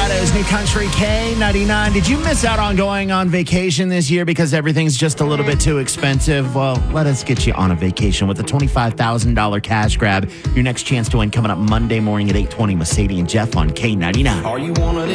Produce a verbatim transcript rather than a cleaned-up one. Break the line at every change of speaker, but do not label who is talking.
Colorado's New Country K ninety-nine. Did you miss out on going on vacation this year because everything's just a little bit too expensive? Well, let us get you on a vacation with a twenty-five thousand dollars cash grab. Your next chance to win coming up Monday morning at eight twenty with Sadie and Jeff on K ninety-nine.
Are you one of